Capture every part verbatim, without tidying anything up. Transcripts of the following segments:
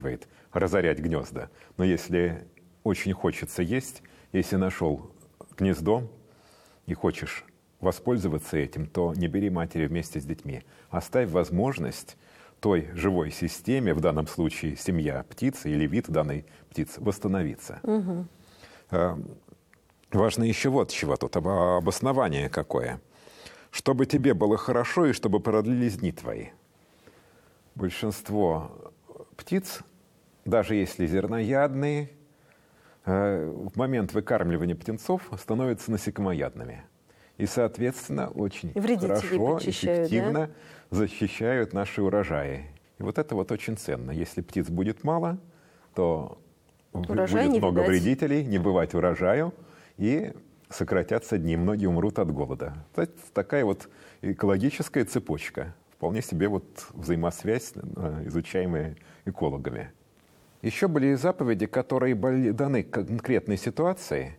разорять гнезда. Но если очень хочется есть, если нашел гнездо и хочешь воспользоваться этим, то не бери матери вместе с детьми. Оставь возможность той живой системе, в данном случае семья птицы или вид данной птицы, восстановиться. Угу. Важно еще вот чего тут, обоснование какое. Чтобы тебе было хорошо и чтобы продлились дни твои. Большинство птиц, даже если зерноядные, в момент выкармливания птенцов становятся насекомоядными. И, соответственно, очень хорошо, эффективно да? защищают наши урожаи. И вот это вот очень ценно. Если птиц будет мало, то Урожай будет много видать. вредителей, не бывать урожаю, и сократятся дни, многие умрут от голода. Это такая вот экологическая цепочка, вполне себе вот взаимосвязь, изучаемая экологами. Еще были заповеди, которые были даны конкретной ситуации.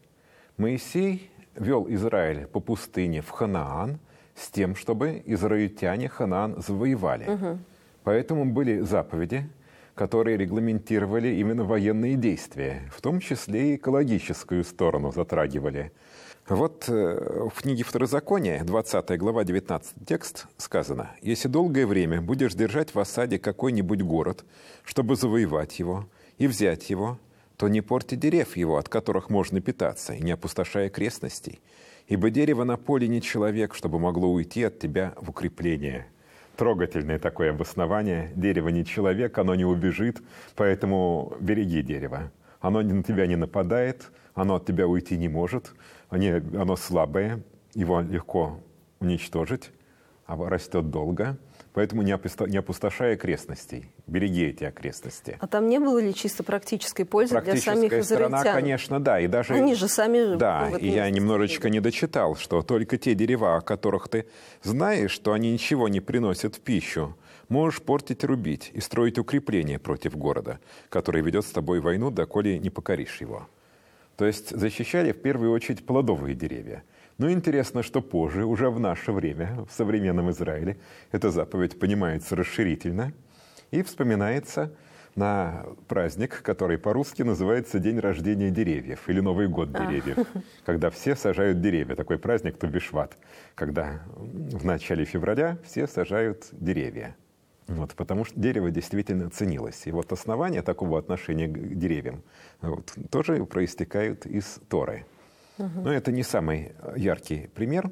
Моисей вел Израиль по пустыне в Ханаан с тем, чтобы израильтяне Ханаан завоевали. Угу. Поэтому были заповеди, которые регламентировали именно военные действия, в том числе и экологическую сторону затрагивали. Вот в книге Второзакония, двадцатая глава, девятнадцатый текст, сказано: «Если долгое время будешь держать в осаде какой-нибудь город, чтобы завоевать его и взять его, то не порти дерев его, от которых можно питаться, и не опустошай окрестностей. Ибо дерево на поле не человек, чтобы могло уйти от тебя в укрепление». Трогательное такое обоснование. Дерево не человек, оно не убежит, поэтому береги дерево. Оно на тебя не нападает, оно от тебя уйти не может, оно слабое, его легко уничтожить, а растет долго. Поэтому не опустошай окрестностей, береги эти окрестности. А там не было ли чисто практической пользы для самих израильтян? Практическая сторона, конечно, да. И даже, Они же сами... Да, и я немножечко не дочитал, что только те дерева, о которых ты знаешь, что они ничего не приносят в пищу, можешь портить, рубить и строить укрепления против города, который ведет с тобой войну, доколе не покоришь его. То есть защищали в первую очередь плодовые деревья. Но интересно, что позже, уже в наше время, в современном Израиле, эта заповедь понимается расширительно и вспоминается на праздник, который по-русски называется День рождения деревьев или Новый год деревьев, а. когда все сажают деревья. Такой праздник Ту-Бишват, когда в начале февраля все сажают деревья. Вот, потому что дерево действительно ценилось. И вот основания такого отношения к деревьям вот, тоже проистекают из Торы. Но это не самый яркий пример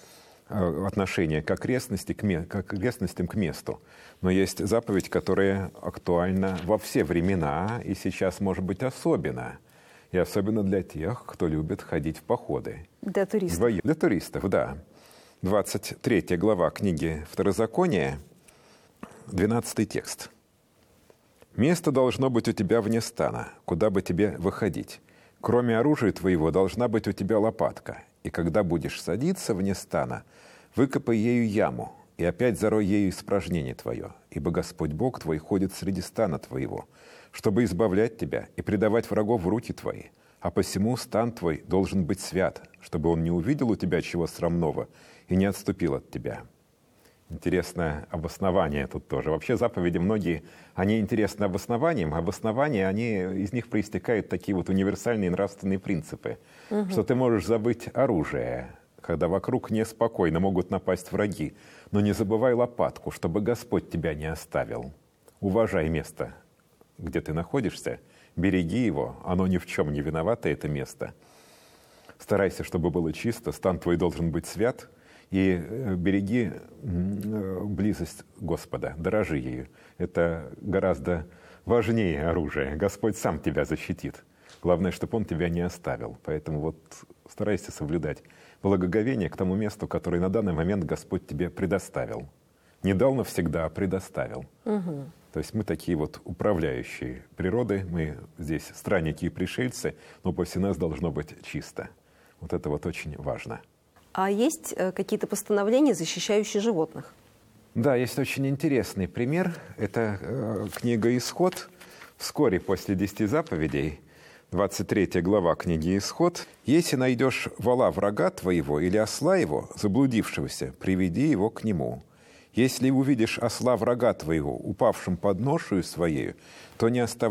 отношения к окрестности, к, ме, к окрестностям, к месту. Но есть заповедь, которая актуальна во все времена, и сейчас, может быть, особенно. И особенно для тех, кто любит ходить в походы. Для туристов. Для туристов, да. двадцать третья глава книги Второзакония, двенадцатый текст. «Место должно быть у тебя вне стана, куда бы тебе выходить. Кроме оружия твоего должна быть у тебя лопатка, и когда будешь садиться вне стана, выкопай ею яму, и опять зарой ею испражнение твое, ибо Господь Бог твой ходит среди стана твоего, чтобы избавлять тебя и предавать врагов в руки твои. А посему стан твой должен быть свят, чтобы он не увидел у тебя чего срамного и не отступил от тебя». Интересное обоснование тут тоже. Вообще заповеди многие, они интересны обоснованием. Обоснования, они, из них проистекают такие вот универсальные нравственные принципы. Угу. Что ты можешь забыть оружие, когда вокруг неспокойно могут напасть враги. Но не забывай лопатку, чтобы Господь тебя не оставил. Уважай место, где ты находишься. Береги его, оно ни в чем не виновато, это место. Старайся, чтобы было чисто, стан твой должен быть свят. И береги близость Господа, дорожи ею. Это гораздо важнее оружия. Господь сам тебя защитит. Главное, чтобы Он тебя не оставил. Поэтому вот старайся соблюдать благоговение к тому месту, которое на данный момент Господь тебе предоставил. Не дал навсегда, а предоставил. Угу. То есть мы такие вот управляющие природы, мы здесь странники и пришельцы, но после нас должно быть чисто. Вот это вот очень важно. А есть какие-то постановления, защищающие животных? Да, есть очень интересный пример. Это э, книга «Исход». Вскоре после десяти заповедей, двадцать третья глава книги «Исход». «Если найдешь вола врага твоего или осла его, заблудившегося, приведи его к нему. Если увидишь осла врага твоего, упавшим под ношею своею, то не оставляй